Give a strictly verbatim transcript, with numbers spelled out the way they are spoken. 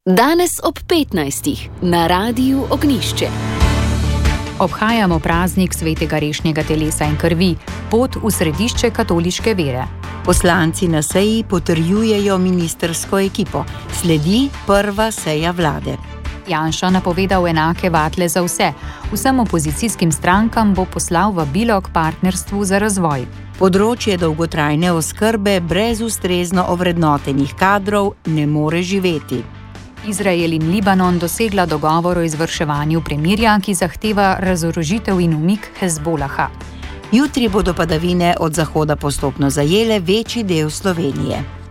Danes ob petnajstih na Radiu Ognjišče. Obhajamo praznik svetega rešnjega telesa in krvi, pot v središče katoliške vere. Poslanci na seji potrjujejo ministrsko ekipo. Sledi prva seja vlade. Janša napovedal enake vatle za vse. Vsem opozicijskim strankam bo poslal vabilo k partnerstvu za razvoj. Področje dolgotrajne oskrbe brez ustrezno ovrednotenih kadrov ne more živeti. Izrael in Libanon dosegla dogovor o izvrševanju premirja, ki zahteva razorožitev in umik Hezbolaha. Jutri bodo padavine od zahoda postopno zajele večji del Slovenije.